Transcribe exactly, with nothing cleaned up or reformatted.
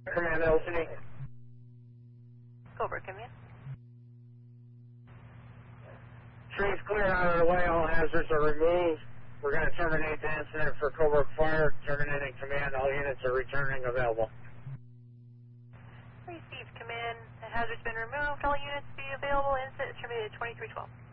Command L C D. Cobra Command. Trees clear out of the way, all hazards are removed. We're going to terminate the incident for Cobra Fire. Terminating command, all units are returning available. Received command. The hazard's been removed. All units be available. Incident terminated twenty-three twelve.